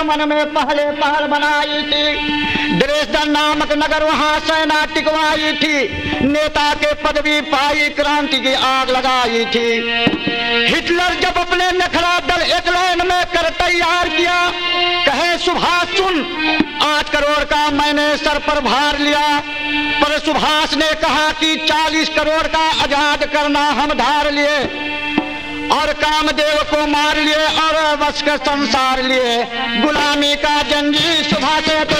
German में पहले पहल बनाई थी। ड्रेसडन नामक नगर वहां सेना टिकवाई थी। नेता के पदवी पाई, क्रांति की आग लगाई थी। हिटलर जब अपने नखरा दल एक लाइन में कर तैयार किया, कहे सुभाष सुन, 8 करोड़ का मैंने सर पर भार लिया, पर सुभाष ने कहा कि 40 करोड़ का आजाद करना हम धार लिए, और कामदेव को मार लिए और बस के संसार लिए। गुलामी का जंजीर सुभाष